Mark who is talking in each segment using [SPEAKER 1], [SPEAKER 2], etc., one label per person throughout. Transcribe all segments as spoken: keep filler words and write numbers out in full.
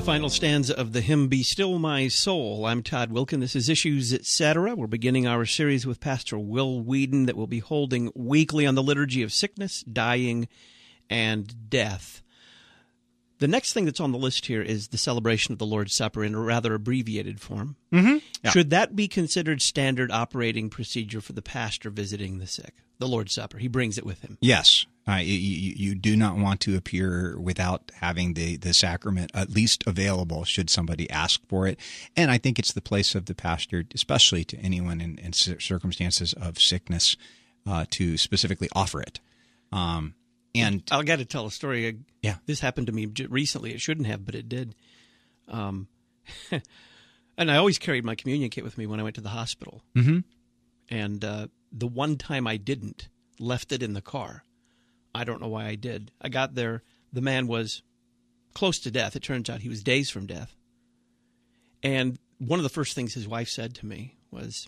[SPEAKER 1] The final stanza of the hymn, Be Still My Soul. I'm Todd Wilkin. This is Issues, et cetera. We're beginning our series with Pastor Will Whedon that we'll be holding weekly on the liturgy of sickness, dying, and death. The next thing that's on the list here is the celebration of the Lord's Supper in a rather abbreviated form.
[SPEAKER 2] Mm-hmm. Yeah.
[SPEAKER 1] Should that be considered standard operating procedure for the pastor visiting the sick? The Lord's Supper. He brings it with him.
[SPEAKER 2] Yes. Uh, you, you do not want to appear without having the, the sacrament at least available should somebody ask for it. And I think it's the place of the pastor, especially to anyone in, in circumstances of sickness, uh, to specifically offer it. Um, and
[SPEAKER 1] I've got to tell a story.
[SPEAKER 2] Yeah.
[SPEAKER 1] This happened to me recently. It shouldn't have, but it did. Um, and I always carried my communion kit with me when I went to the hospital.
[SPEAKER 2] Mm-hmm.
[SPEAKER 1] And uh, the one time I didn't, left it in the car. I don't know why I did. I got there. The man was close to death. It turns out he was days from death. And one of the first things his wife said to me was,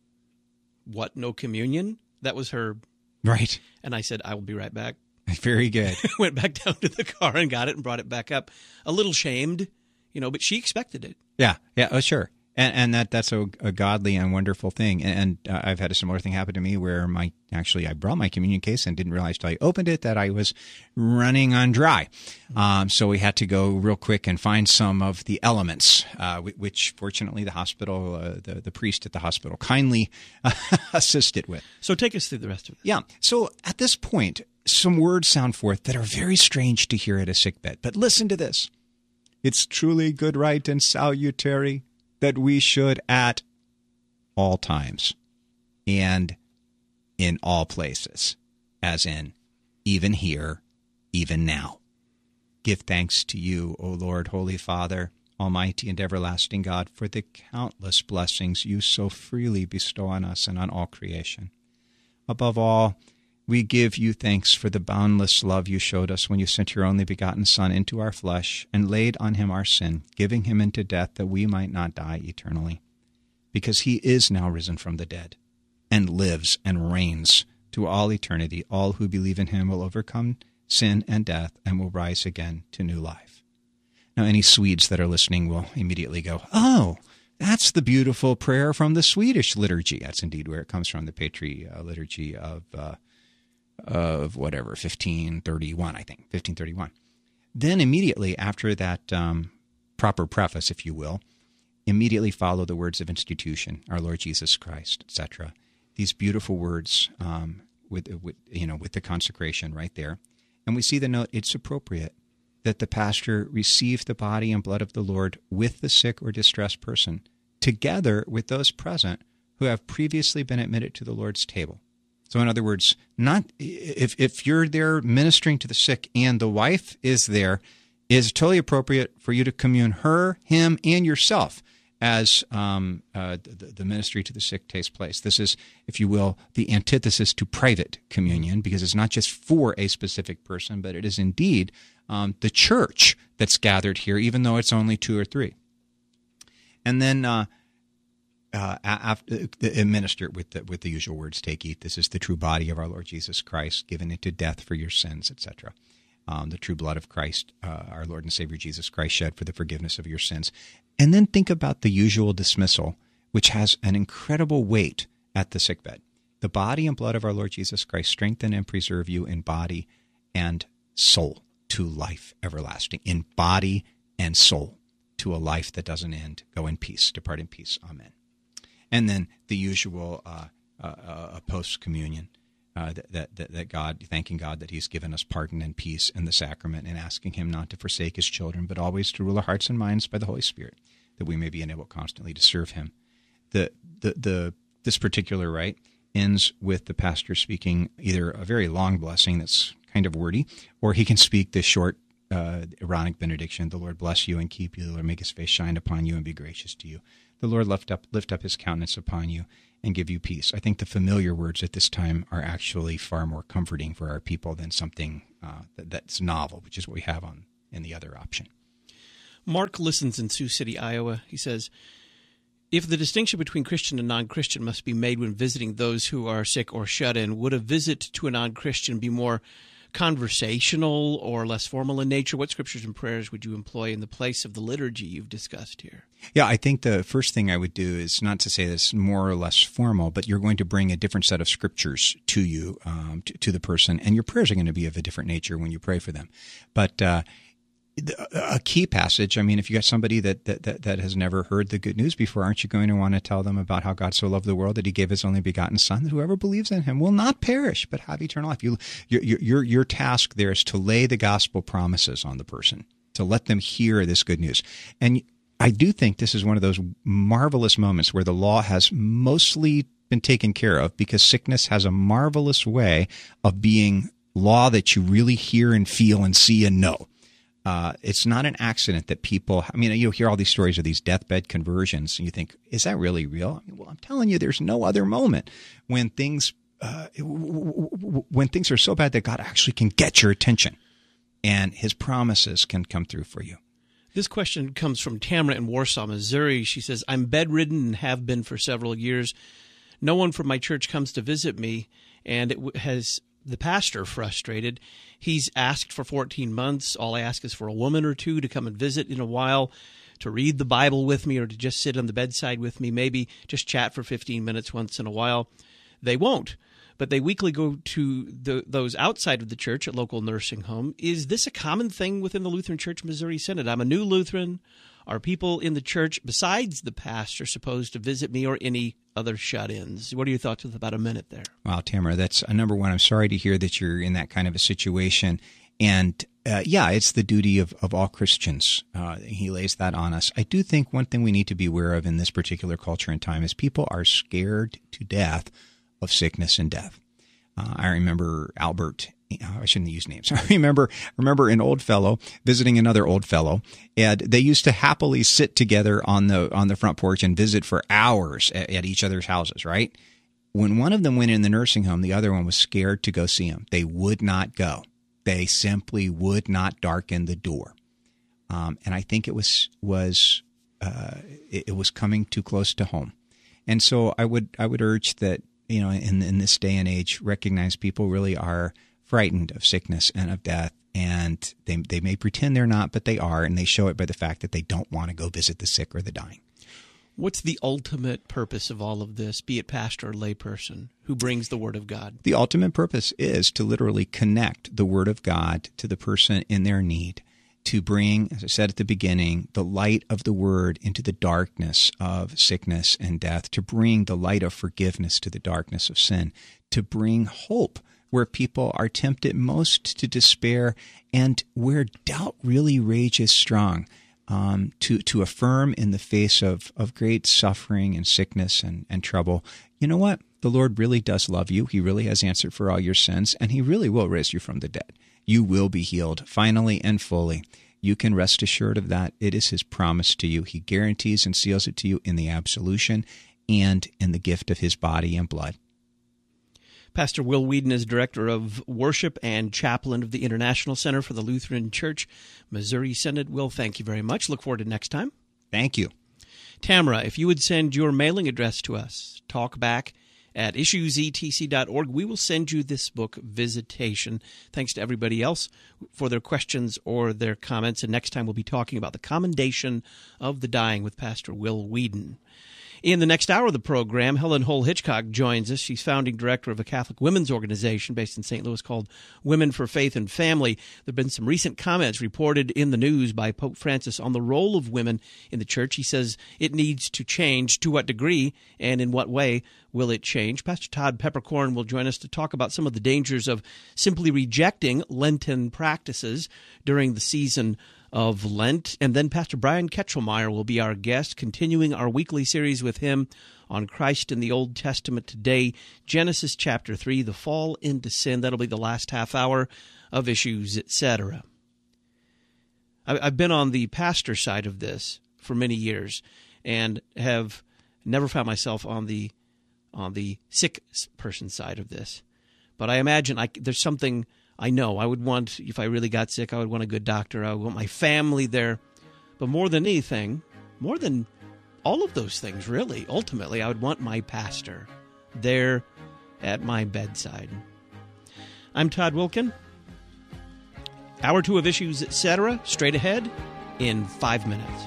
[SPEAKER 1] "What, no communion?" That was her.
[SPEAKER 2] Right.
[SPEAKER 1] And I said, "I will be right back."
[SPEAKER 2] Very good.
[SPEAKER 1] Went back down to the car and got it and brought it back up. A little shamed, you know, but she expected it.
[SPEAKER 2] Yeah. Yeah. Oh, sure. And, and that that's a, a godly and wonderful thing. And, and uh, I've had a similar thing happen to me where my actually I brought my communion case and didn't realize till I opened it that I was running on dry. Um, so we had to go real quick and find some of the elements, uh, which fortunately the hospital, uh, the, the priest at the hospital kindly uh, assisted with.
[SPEAKER 1] So take us through the rest of it.
[SPEAKER 2] Yeah. So at this point, some words sound forth that are very strange to hear at a sickbed. But listen to this. It's truly good, right, and salutary that we should at all times and in all places, as in even here, even now, give thanks to you, O Lord, Holy Father, Almighty and everlasting God, for the countless blessings you so freely bestow on us and on all creation. Above all, we give you thanks for the boundless love you showed us when you sent your only begotten Son into our flesh and laid on him our sin, giving him into death that we might not die eternally. Because he is now risen from the dead and lives and reigns to all eternity. All who believe in him will overcome sin and death and will rise again to new life. Now, any Swedes that are listening will immediately go, oh, that's the beautiful prayer from the Swedish liturgy. That's indeed where it comes from, the Patri uh, liturgy of uh, of whatever, fifteen thirty-one, I think, fifteen thirty-one. Then immediately after that um, proper preface, if you will, immediately follow the words of institution, our Lord Jesus Christ, et cetera. These beautiful words um, with, with, you know, with the consecration right there. And we see the note, it's appropriate that the pastor receive the body and blood of the Lord with the sick or distressed person, together with those present who have previously been admitted to the Lord's table. So in other words, not if if you're there ministering to the sick and the wife is there, it is totally appropriate for you to commune her, him, and yourself as um, uh, the, the ministry to the sick takes place. This is, if you will, the antithesis to private communion, because it's not just for a specific person, but it is indeed um, the church that's gathered here, even though it's only two or three. And then uh, Uh, after, administer it with the, with the usual words, take, eat. This is the true body of our Lord Jesus Christ, given into death for your sins, et cetera. Um, the true blood of Christ, uh, our Lord and Savior Jesus Christ, shed for the forgiveness of your sins. And then think about the usual dismissal, which has an incredible weight at the sickbed. The body and blood of our Lord Jesus Christ strengthen and preserve you in body and soul to life everlasting. In body and soul to a life that doesn't end. Go in peace. Depart in peace. Amen. And then the usual uh, uh, uh, post-communion, uh, that, that, that God, thanking God that he's given us pardon and peace in the sacrament, and asking him not to forsake his children, but always to rule our hearts and minds by the Holy Spirit, that we may be enabled constantly to serve him. The, the, the, this particular rite ends with the pastor speaking either a very long blessing that's kind of wordy, or he can speak this short uh, Aaronic benediction, the Lord bless you and keep you, the Lord make his face shine upon you and be gracious to you. The Lord lift up lift up his countenance upon you and give you peace. I think the familiar words at this time are actually far more comforting for our people than something uh, that, that's novel, which is what we have on in the other option.
[SPEAKER 1] Mark listens in Sioux City, Iowa. He says, if the distinction between Christian and non-Christian must be made when visiting those who are sick or shut in, would a visit to a non-Christian be more conversational or less formal in nature, what scriptures and prayers would you employ in the place of the liturgy you've discussed here?
[SPEAKER 2] Yeah, I think the first thing I would do is not to say this more or less formal, but you're going to bring a different set of scriptures to you, um, to, to the person, and your prayers are going to be of a different nature when you pray for them. But uh, a key passage, I mean, if you got somebody that, that, that, that has never heard the good news before, aren't you going to want to tell them about how God so loved the world that he gave his only begotten Son, that whoever believes in him will not perish, but have eternal life? You, your, your, your task there is to lay the gospel promises on the person, to let them hear this good news. And I do think this is one of those marvelous moments where the law has mostly been taken care of, because sickness has a marvelous way of being law that you really hear and feel and see and know. Uh, it's not an accident that people, I mean, you hear all these stories of these deathbed conversions, and you think, is that really real? I mean, well, I'm telling you, there's no other moment when things, uh, when things are so bad that God actually can get your attention, and his promises can come through for you.
[SPEAKER 1] This question comes from Tamara in Warsaw, Missouri. She says, I'm bedridden and have been for several years. No one from my church comes to visit me, and it has the pastor frustrated. He's asked for fourteen months. All I ask is for a woman or two to come and visit in a while, to read the Bible with me, or to just sit on the bedside with me, maybe just chat for fifteen minutes once in a while. They won't, but they weekly go to the, those outside of the church at local nursing home. Is this a common thing within the Lutheran Church Missouri Synod? I'm a new Lutheran. Are people in the church besides the pastor supposed to visit me, or any other shut-ins? What are your thoughts with about a minute there?
[SPEAKER 2] Wow, Tamara, that's a number one. I'm sorry to hear that you're in that kind of a situation. And uh, yeah, it's the duty of, of all Christians. Uh, he lays that on us. I do think one thing we need to be aware of in this particular culture and time is people are scared to death of sickness and death. Uh, I remember Albert, I shouldn't use names. I remember remember an old fellow visiting another old fellow, and they used to happily sit together on the on the front porch and visit for hours at, at each other's houses, right? When one of them went in the nursing home, the other one was scared to go see him. They would not go. They simply would not darken the door. Um, and I think it was was uh, it, it was coming too close to home. And so I would I would urge that, you know, in in this day and age, recognize people really are frightened of sickness and of death, and they they may pretend they're not, but they are, and they show it by the fact that they don't want to go visit the sick or the dying.
[SPEAKER 1] What's the ultimate purpose of all of this, be it pastor or layperson, who brings the Word of God?
[SPEAKER 2] The ultimate purpose is to literally connect the Word of God to the person in their need, to bring, as I said at the beginning, the light of the Word into the darkness of sickness and death, to bring the light of forgiveness to the darkness of sin, to bring hope where people are tempted most to despair and where doubt really rages strong, um, to to affirm in the face of, of great suffering and sickness and, and trouble, you know what? The Lord really does love you. He really has answered for all your sins, and he really will raise you from the dead. You will be healed finally and fully. You can rest assured of that. It is his promise to you. He guarantees and seals it to you in the absolution and in the gift of his body and blood.
[SPEAKER 1] Pastor Will Weedon is Director of Worship and Chaplain of the International Center for the Lutheran Church Missouri Synod. Will, thank you very much. Look forward to next time.
[SPEAKER 2] Thank you.
[SPEAKER 1] Tamara, if you would send your mailing address to us, talkback at issues e t c dot org, we will send you this book, Visitation. Thanks to everybody else for their questions or their comments. And next time we'll be talking about the commendation of the dying with Pastor Will Weedon. In the next hour of the program, Helen Hull Hitchcock joins us. She's founding director of a Catholic women's organization based in Saint Louis called Women for Faith and Family. There have been some recent comments reported in the news by Pope Francis on the role of women in the church. He says it needs to change. To what degree and in what way will it change? Pastor Todd Peppercorn will join us to talk about some of the dangers of simply rejecting Lenten practices during the season of Lent. And then Pastor Brian Ketchelmeyer will be our guest, continuing our weekly series with him on Christ in the Old Testament today, Genesis chapter three, the fall into sin. That'll be the last half hour of Issues, et cetera. I've been on the pastor side of this for many years and have never found myself on the on the sick person side of this. But I imagine I, there's something I know. I would want, if I really got sick, I would want a good doctor. I would want my family there. But more than anything, more than all of those things, really, ultimately, I would want my pastor there at my bedside. I'm Todd Wilkin. Hour two of Issues, et cetera, straight ahead in five minutes.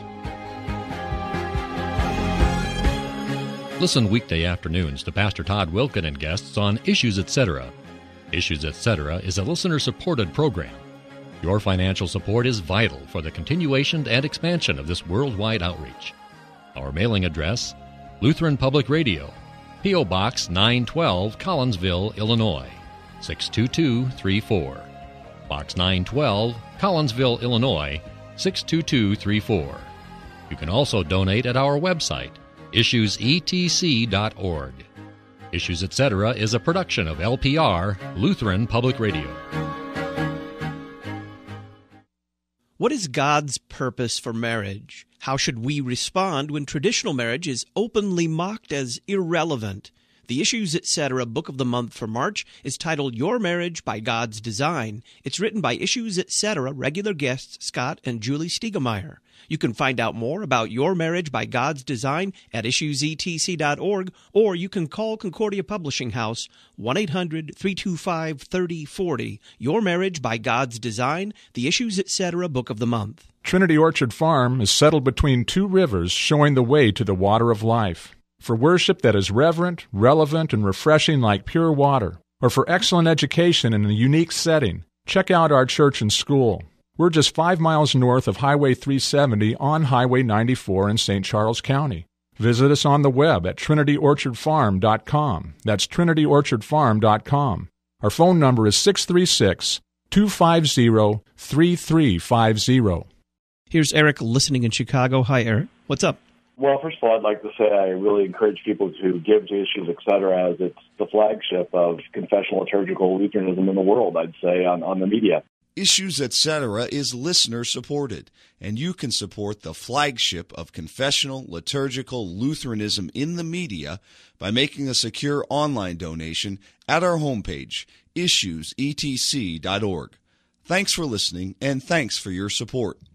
[SPEAKER 3] Listen weekday afternoons to Pastor Todd Wilken and guests on Issues, et cetera. Issues, et cetera is a listener-supported program. Your financial support is vital for the continuation and expansion of this worldwide outreach. Our mailing address, Lutheran Public Radio, P O. Box nine twelve, Collinsville, Illinois, six two two three four. Box nine twelve, Collinsville, Illinois, six two two three four. You can also donate at our website, issues e t c dot org. Issues, et cetera is a production of L P R, Lutheran Public Radio.
[SPEAKER 1] What is God's purpose for marriage? How should we respond when traditional marriage is openly mocked as irrelevant? The Issues, et cetera book of the month for March is titled Your Marriage by God's Design. It's written by Issues, et cetera regular guests Scott and Julie Stiegemeyer. You can find out more about Your Marriage by God's Design at issues e t c dot org, or you can call Concordia Publishing House, one eight hundred three two five three zero four zero. Your Marriage by God's Design, the Issues, et cetera book of the month.
[SPEAKER 4] Trinity Orchard Farm is settled between two rivers, showing the way to the water of life. For worship that is reverent, relevant, and refreshing like pure water, or for excellent education in a unique setting, check out our church and school. We're just five miles north of Highway three seventy on Highway ninety-four in Saint Charles County. Visit us on the web at trinity orchard farm dot com. That's trinity orchard farm dot com. Our phone number is six three six, two five zero, three three five zero.
[SPEAKER 1] Here's Eric listening in Chicago. Hi, Eric. What's up?
[SPEAKER 5] Well, first of all, I'd like to say I really encourage people to give to Issues, et cetera, as it's the flagship of confessional liturgical Lutheranism in the world, I'd say, on, on the media.
[SPEAKER 6] Issues, et cetera is listener-supported, and you can support the flagship of confessional liturgical Lutheranism in the media by making a secure online donation at our homepage, issues e t c dot org. Thanks for listening, and thanks for your support.